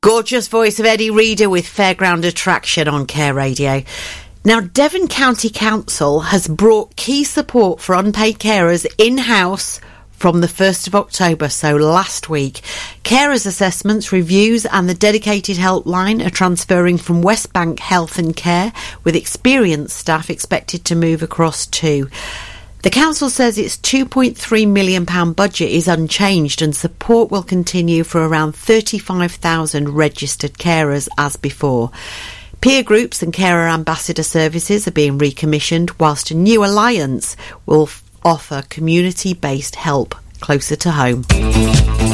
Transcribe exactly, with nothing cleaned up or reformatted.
Gorgeous voice of Eddie Reader with Fairground Attraction on Care Radio. Now, Devon County Council has brought key support for unpaid carers in-house from the first of October, so last week. Carers assessments, reviews and the dedicated helpline are transferring from West Bank Health and Care, with experienced staff expected to move across too. The council says its two point three million pounds budget is unchanged and support will continue for around thirty-five thousand registered carers as before. Peer groups and carer ambassador services are being recommissioned, whilst a new alliance will f- offer community-based help closer to home.